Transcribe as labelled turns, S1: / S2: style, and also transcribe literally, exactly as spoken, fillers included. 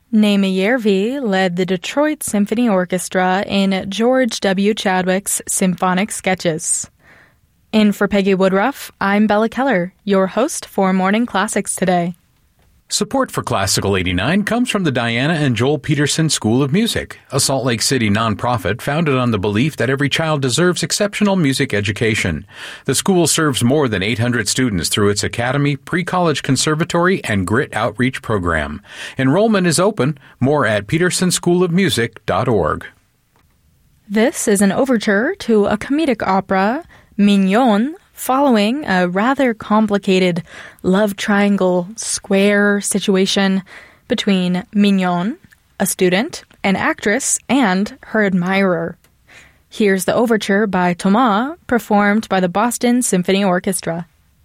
S1: Naomi Järvi led the Detroit Symphony Orchestra in George W. Chadwick's Symphonic Sketches. In for Peggy Woodruff, I'm Bella Keller, your host for Morning Classics today.
S2: Support for Classical eighty-nine comes from the Diana and Joel Peterson School of Music, a Salt Lake City nonprofit founded on the belief that every child deserves exceptional music education. The school serves more than eight hundred students through its academy, pre-college conservatory, and Grit outreach program. Enrollment is open. More at peterson school of music dot org.
S1: This is an overture to a comedic opera, Mignon, following a rather complicated love triangle square situation between Mignon, a student, an actress, and her admirer. Here's the overture by Thomas, performed by the Boston Symphony Orchestra.